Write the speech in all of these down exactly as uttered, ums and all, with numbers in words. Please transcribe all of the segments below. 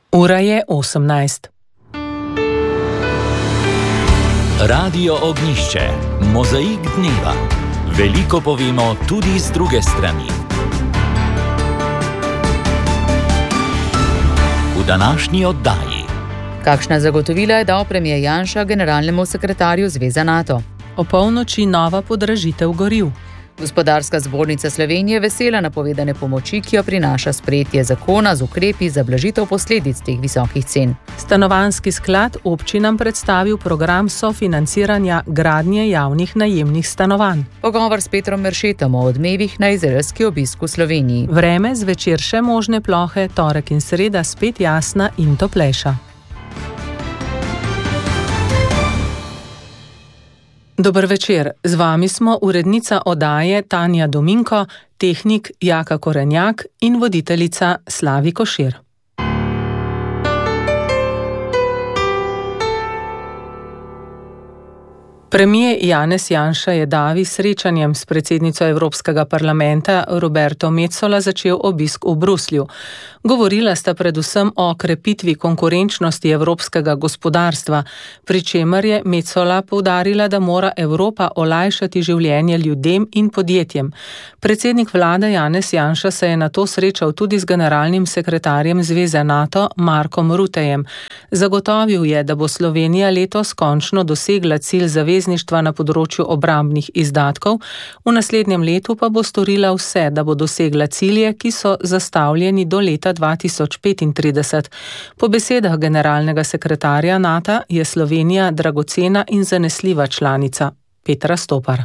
Ura je osemnajst. Radio Ognjišče, mozaik dneva. Veliko povemo tudi z druge strani. V današnji oddaji. Kakšna zagotovila je dal premier Janša generalnemu sekretarju Zveze NATO? O polnoči nova podražitev goriv. Gospodarska zbornica Slovenije vesela napovedane pomoči, ki jo prinaša sprejetje zakona z ukrepi za blažitev posledic teh visokih cen. Stanovanjski sklad občinam predstavil program sofinanciranja gradnje javnih najemnih stanovanj. Pogovor s Petrom Meršetom o odmevih na izraelski obisk v Sloveniji. Vreme, zvečer še možne plohe, torek in sreda spet jasna in toplejša. Dober večer, z vami smo urednica oddaje Tanja Dominko, tehnik Jaka Korenjak in voditeljica Slavi Košir. Premier Janez Janša je davi srečanjem s predsednico Evropskega parlamenta Roberto Metsola začel obisk v Bruslju. Govorila sta predvsem o krepitvi konkurenčnosti evropskega gospodarstva, pri čemer je Metsola poudarila, da mora Evropa olajšati življenje ljudem in podjetjem. Predsednik vlade Janez Janša se je nato srečal tudi z generalnim sekretarjem Zveze NATO Markom Ruttejem. Zagotovil je, da bo Slovenija letos končno dosegla cilj zavezništva na področju obrambnih izdatkov, v naslednjem letu pa bo storila vse, da bo dosegla cilje, ki so zastavljeni do leta dva tisoč petintrideset. Po besedah generalnega sekretarja NATO je Slovenija dragocena in zanesljiva članica. Petra Stopar.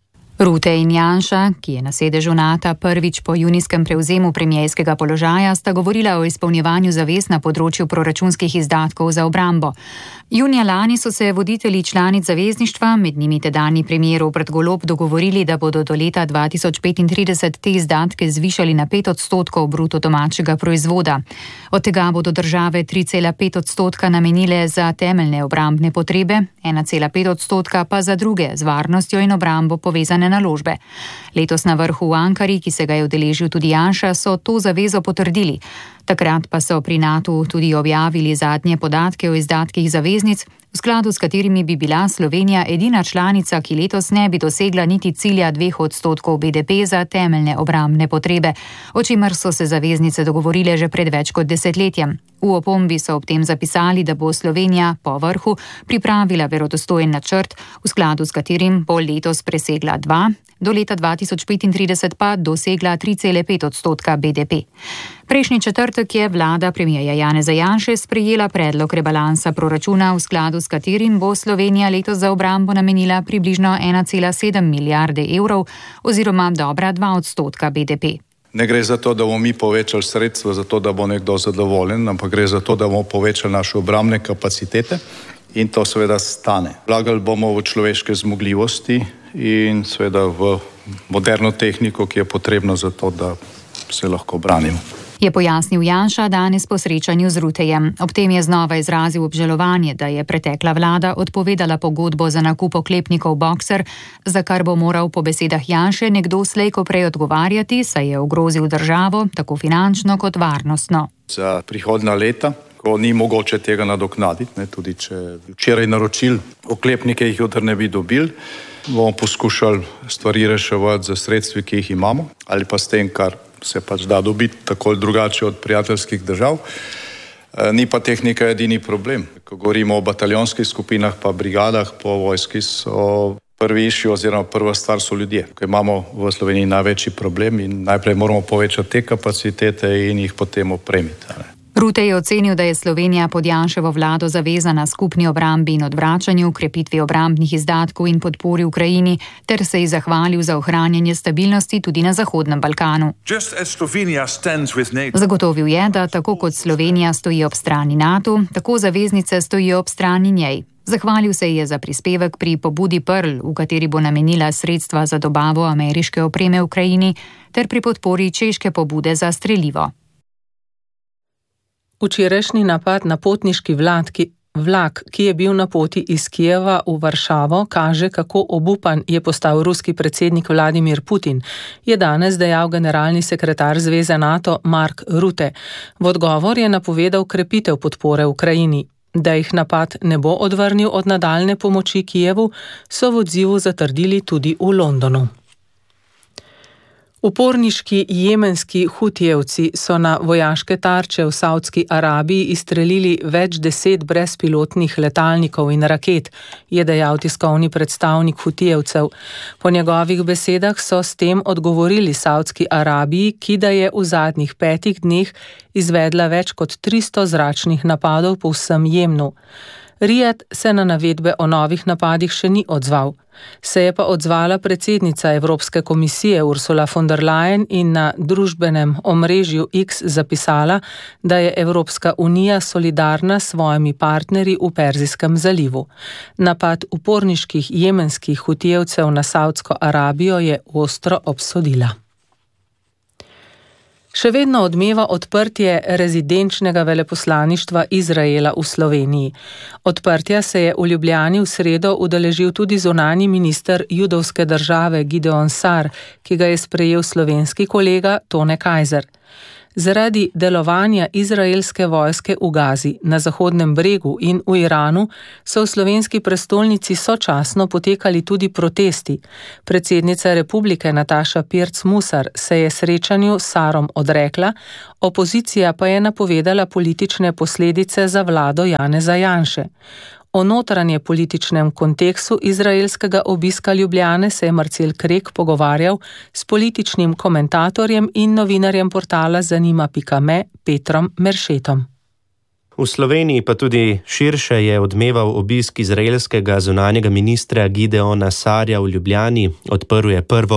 Rutte in Janša, ki je na sedežu NATO prvič po junijskem prevzemu premierskega položaja, sta govorila o izpolnjevanju zavez na področju proračunskih izdatkov za obrambo. Junija lani so se voditelji članic zavezništva, med njimi tedanji premier Robert Golob, dogovorili, da bodo do leta dva tisoč petintrideset te izdatke zvišali na pet odstotkov bruto domačega proizvoda. Od tega bodo države tri cela pet odstotka namenile za temeljne obrambne potrebe, ena cela pet odstotka pa za druge z varnostjo in obrambo povezane naložbe. Letos na vrhu v Ankari, ki se ga je udeležil tudi Janša, so to zavezo potrdili. Takrat pa so pri NATO tudi objavili zadnje podatke o izdatkih zaveznic, v skladu s katerimi bi bila Slovenija edina članica, ki letos ne bi dosegla niti cilja dveh odstotkov B D P za temeljne obrambne potrebe, o čemer so se zaveznice dogovorile že pred več kot desetletjem. V opombi so ob tem zapisali, da bo Slovenija po vrhu pripravila verodostojen načrt, v skladu s katerim bo letos presegla dva, do leta dva tisoč petintrideset pa dosegla tri cela pet odstotka B D P. Prejšnji četrtek je vlada premierja Janeza Janše sprejela predlog rebalansa proračuna, v skladu s katerim bo Slovenija letos za obrambo namenila približno ena cela sedem milijarde evrov oziroma dobra dva odstotka B D P. Ne gre za to, da bomo mi povečali sredstva, za to, da bo nekdo zadovoljen, ampak gre za to, da bomo povečali naše obrambne kapacitete in to seveda stane. Vlagali bomo v človeške zmogljivosti in seveda v moderno tehniko, ki je potrebna za to, da se lahko branimo. Je pojasnil Janša danes po srečanju z Ruttejem. Ob tem je znova izrazil obžalovanje, da je pretekla vlada odpovedala pogodbo za nakup oklepnikov Boxer, za kar bo moral po besedah Janše nekdo slej ko prej odgovarjati, saj je ogrozil državo, tako finančno kot varnostno. Za prihodnja leta, ko ni mogoče tega nadoknaditi, ne, tudi če včeraj naročil oklepnike, jih jutri ne bi dobili, bomo poskušali stvari reševati za sredstvi, ki jih imamo, ali pa s tem, kar se pač da dobiti tako ali drugače od prijateljskih držav. Ni pa tehnika edini problem. Ko govorimo o bataljonskih skupinah pa brigadah po vojski, so prvi išči oziroma prva stvar so ljudje. Ko imamo v Sloveniji največji problem in najprej moramo povečati te kapacitete in jih potem opremiti. Rutte je ocenil, da je Slovenija pod Janševo vlado zavezana skupni obrambi in odvračanju, krepitvi obrambnih izdatkov in podpori Ukrajini, ter se ji zahvalil za ohranjanje stabilnosti tudi na Zahodnem Balkanu. Zagotovil je, da tako kot Slovenija stoji ob strani NATO, tako zaveznice stojijo ob strani njej. Zahvalil se je za prispevek pri pobudi Pearl, v kateri bo namenila sredstva za dobavo ameriške opreme Ukrajini, ter pri podpori češke pobude za strelivo. Včerajšnji napad na potniški vlak, ki, Vlak, ki je bil na poti iz Kijeva v Varšavo, kaže, kako obupan je postal ruski predsednik Vladimir Putin, je danes dejal generalni sekretar Zveze NATO Mark Rutte. V odgovor je napovedal krepitev podpore Ukrajini. Da jih napad ne bo odvrnil od nadaljne pomoči Kijevu, so v odzivu zatrdili tudi v Londonu. Uporniški jemenski hutijevci so na vojaške tarče v Saudski Arabiji izstrelili več deset brezpilotnih letalnikov in raket, je dejal tiskovni predstavnik hutijevcev. Po njegovih besedah so s tem odgovorili Saudski Arabiji, ki da je v zadnjih petih dneh izvedla več kot tristo zračnih napadov po vsem Jemnu. Rijad se na navedbe o novih napadih še ni odzval. Se je pa odzvala predsednica Evropske komisije Ursula von der Leyen in na družbenem omrežju X zapisala, da je Evropska unija solidarna s svojimi partnerji v Perzijskem zalivu. Napad uporniških jemenskih hutijevcev na Saudsko Arabijo je ostro obsodila. Še vedno odmeva odprtje rezidenčnega veleposlaništva Izraela v Sloveniji. Odprtja se je v Ljubljani v sredo udeležil tudi zunanji minister judovske države Gideon Sar, ki ga je sprejel slovenski kolega Tone Kajzer. Zaradi delovanja izraelske vojske v Gazi, na Zahodnem bregu in v Iranu so v slovenski prestolnici sočasno potekali tudi protesti. Predsednica republike Nataša Pirc Musar se je srečanju s Sarom odrekla, opozicija pa je napovedala politične posledice za vlado Janeza Janše. O notranje političnem kontekstu izraelskega obiska Ljubljane se je Marcel Krek pogovarjal s političnim komentatorjem in novinarjem portala zanima pika me Petrom Meršetom. V Sloveniji pa tudi širše je odmeval obisk izraelskega zunanjega ministra Gideona Sarja v Ljubljani. Odprl je prvo